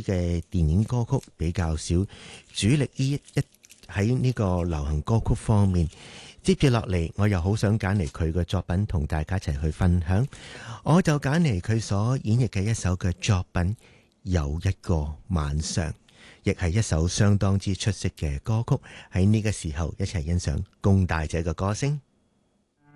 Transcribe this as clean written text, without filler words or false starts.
嘅電影歌曲比較少，主力一喺呢個流行歌曲方面。接住落嚟，我又好想揀嚟佢嘅作品同大家一齊去分享，我就揀嚟佢所演繹嘅一首嘅作品《有一個晚上》，亦係一首相當之出色嘅歌曲。喺呢個時候一齊欣賞龔大姐嘅歌聲。